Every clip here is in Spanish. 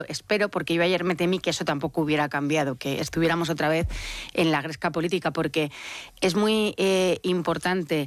Espero, porque yo ayer me temí que eso tampoco hubiera cambiado, que estuviéramos otra vez en la gresca política, porque es muy importante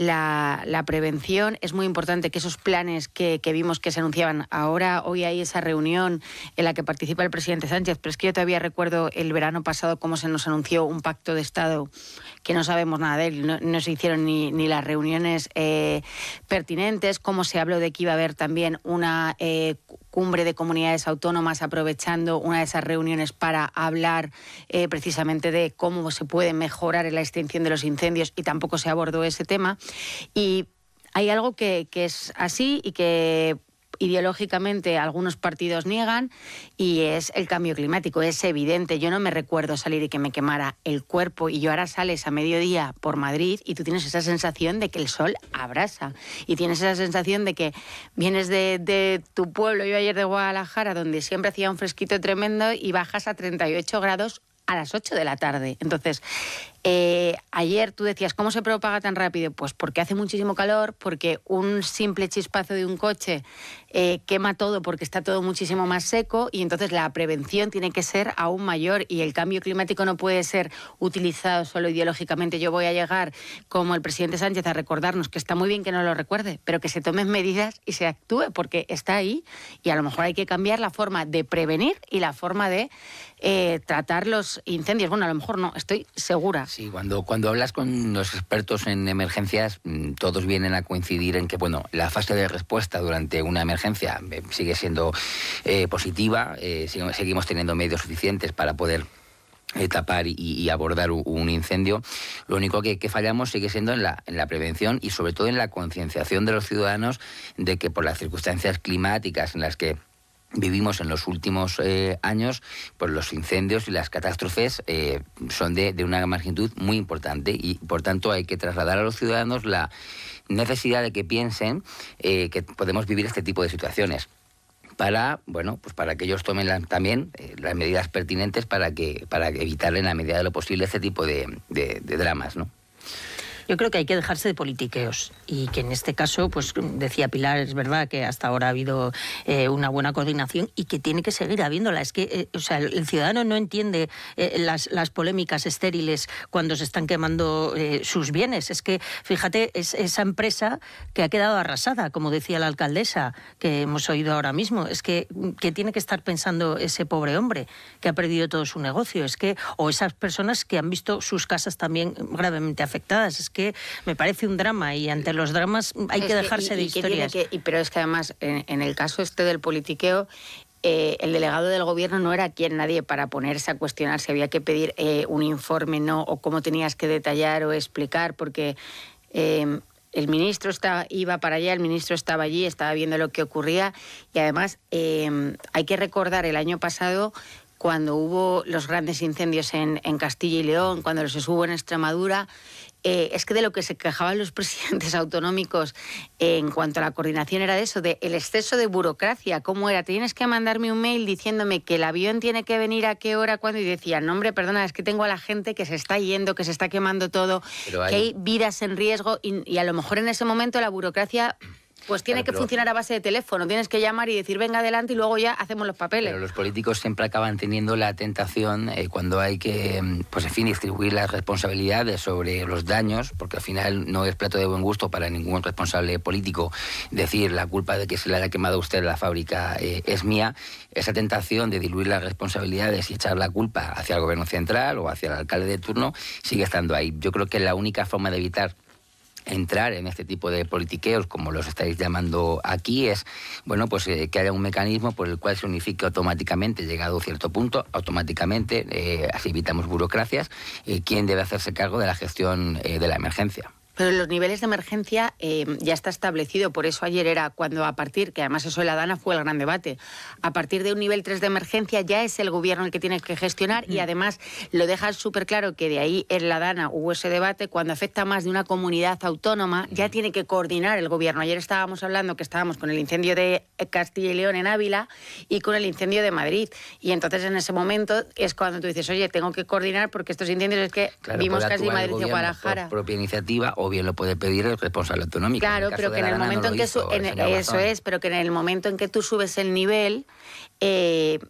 la prevención, es muy importante que esos planes que vimos que se anunciaban ahora, hoy hay esa reunión en la que participa el presidente Sánchez, pero es que yo todavía recuerdo el verano pasado cómo se nos anunció un pacto de Estado que no sabemos nada de él, no se hicieron ni las reuniones pertinentes, cómo se habló de que iba a haber también una cumbre de comunidades autónomas, aprovechando una de esas reuniones para hablar precisamente de cómo se puede mejorar en la extinción de los incendios, y tampoco se abordó ese tema. Y hay algo que es así y que ideológicamente algunos partidos niegan, y es el cambio climático. Es evidente, yo no me recuerdo salir y que me quemara el cuerpo, y yo ahora sales a mediodía por Madrid y tú tienes esa sensación de que el sol abrasa, y tienes esa sensación de que vienes de tu pueblo, yo ayer de Guadalajara, donde siempre hacía un fresquito tremendo, y bajas a 38 grados a las 8 de la tarde. Entonces, ayer tú decías, ¿cómo se propaga tan rápido? Pues porque hace muchísimo calor, porque un simple chispazo de un coche quema todo, porque está todo muchísimo más seco, y entonces la prevención tiene que ser aún mayor, y el cambio climático no puede ser utilizado solo ideológicamente. Yo voy a llegar, como el presidente Sánchez, a recordarnos que está muy bien que no lo recuerde, pero que se tomen medidas y se actúe, porque está ahí, y a lo mejor hay que cambiar la forma de prevenir y la forma de tratar los incendios. Bueno, a lo mejor no, estoy segura. Sí, cuando hablas con los expertos en emergencias, todos vienen a coincidir en que, bueno, la fase de respuesta durante una emergencia sigue siendo positiva, seguimos teniendo medios suficientes para poder tapar y abordar un incendio. Lo único que fallamos sigue siendo en la prevención, y sobre todo en la concienciación de los ciudadanos de que por las circunstancias climáticas en las que vivimos en los últimos años, pues los incendios y las catástrofes son de una magnitud muy importante, y por tanto hay que trasladar a los ciudadanos la necesidad de que piensen que podemos vivir este tipo de situaciones, para que ellos tomen también las medidas pertinentes para evitar en la medida de lo posible este tipo de dramas, ¿no? Yo creo que hay que dejarse de politiqueos, y que en este caso, pues decía Pilar, es verdad que hasta ahora ha habido una buena coordinación, y que tiene que seguir habiéndola. Es que el ciudadano no entiende las polémicas estériles cuando se están quemando sus bienes. Es que, fíjate, es esa empresa que ha quedado arrasada, como decía la alcaldesa, que hemos oído ahora mismo. Es que tiene que estar pensando ese pobre hombre que ha perdido todo su negocio. O esas personas que han visto sus casas también gravemente afectadas. Es que me parece un drama, y ante los dramas hay que dejarse de historias. Pero es que además, en el caso este del politiqueo, el delegado del gobierno no era nadie para ponerse a cuestionar si había que pedir un informe, no, o cómo tenías que detallar o explicar, porque el ministro iba para allá, el ministro estaba allí, estaba viendo lo que ocurría, y además hay que recordar el año pasado, cuando hubo los grandes incendios en Castilla y León, cuando los hubo en Extremadura. Es que de lo que se quejaban los presidentes autonómicos en cuanto a la coordinación era de eso, de el exceso de burocracia. ¿Cómo era? Tienes que mandarme un mail diciéndome que el avión tiene que venir a qué hora, cuándo, y decían, no, hombre, perdona, es que tengo a la gente que se está yendo, que se está quemando todo, que hay vidas en riesgo, y a lo mejor en ese momento la burocracia pues tiene que funcionar a base de teléfono. Tienes que llamar y decir, venga adelante, y luego ya hacemos los papeles. Pero los políticos siempre acaban teniendo la tentación, cuando hay que, distribuir las responsabilidades sobre los daños, porque al final no es plato de buen gusto para ningún responsable político decir la culpa de que se le haya quemado a usted la fábrica es mía. Esa tentación de diluir las responsabilidades y echar la culpa hacia el gobierno central o hacia el alcalde de turno sigue estando ahí. Yo creo que la única forma de evitar entrar en este tipo de politiqueos, como los estáis llamando aquí, es que haya un mecanismo por el cual se unifique automáticamente, llegado a cierto punto, automáticamente, así evitamos burocracias, quién debe hacerse cargo de la gestión de la emergencia. Pero los niveles de emergencia ya está establecido, por eso ayer era cuando que además eso en la Dana fue el gran debate, a partir de un nivel 3 de emergencia ya es el gobierno el que tiene que gestionar, y además lo deja súper claro que de ahí en la Dana hubo ese debate, cuando afecta más de una comunidad autónoma ya tiene que coordinar el gobierno. Ayer estábamos hablando que estábamos con el incendio de Castilla y León en Ávila y con el incendio de Madrid, y entonces en ese momento es cuando tú dices, oye, tengo que coordinar porque estos incendios es que vimos casi Madrid y Guadalajara. Por propia iniciativa, o bien lo puede pedir el responsable autonómico. Claro, pero que en el momento en que pero que en el momento en que tú subes el nivel,